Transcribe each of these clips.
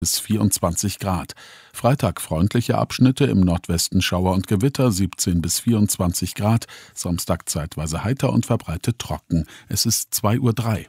bis 24 Grad. Freitag freundliche Abschnitte, im Nordwesten Schauer und Gewitter, 17 bis 24 Grad. Samstag zeitweise heiter und verbreitet trocken. Es ist 2:03 Uhr.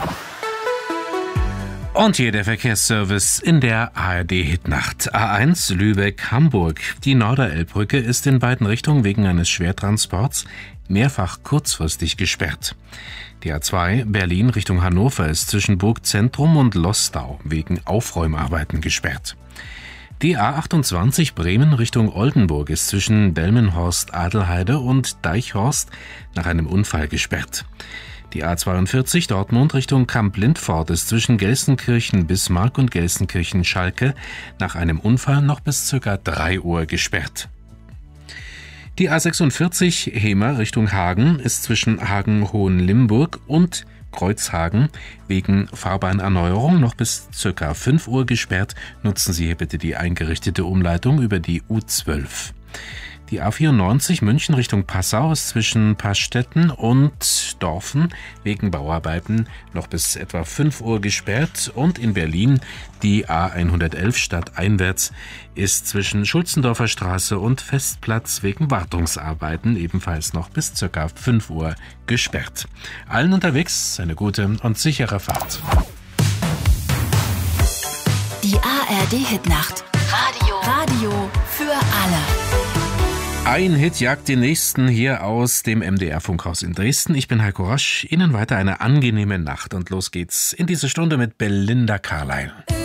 Und hier der Verkehrsservice in der ARD-Hitnacht. A1 Lübeck-Hamburg. Die Norderelbbrücke ist in beiden Richtungen wegen eines Schwertransports mehrfach kurzfristig gesperrt. Die A2 Berlin Richtung Hannover ist zwischen Burgzentrum und Lostau wegen Aufräumarbeiten gesperrt. Die A28 Bremen Richtung Oldenburg ist zwischen Delmenhorst-Adelheide und Deichhorst nach einem Unfall gesperrt. Die A42 Dortmund Richtung Kamp-Lindfort ist zwischen Gelsenkirchen-Bismarck und Gelsenkirchen-Schalke nach einem Unfall noch bis ca. 3 Uhr gesperrt. Die A46 Hemer Richtung Hagen ist zwischen Hagen-Hohenlimburg und Kreuzhagen wegen Fahrbahnerneuerung noch bis ca. 5 Uhr gesperrt. Nutzen Sie hier bitte die eingerichtete Umleitung über die U12. Die A94 München Richtung Passau ist zwischen Pastetten und Dorfen wegen Bauarbeiten noch bis etwa 5 Uhr gesperrt. Und in Berlin die A111 stadteinwärts ist zwischen Schulzendorfer Straße und Festplatz wegen Wartungsarbeiten ebenfalls noch bis ca. 5 Uhr gesperrt. Allen unterwegs eine gute und sichere Fahrt. Die ARD-Hitnacht. Radio für alle. Ein Hit jagt den nächsten hier aus dem MDR-Funkhaus in Dresden. Ich bin Heiko Rosch. Ihnen weiter eine angenehme Nacht und los geht's in diese Stunde mit Belinda Carlisle.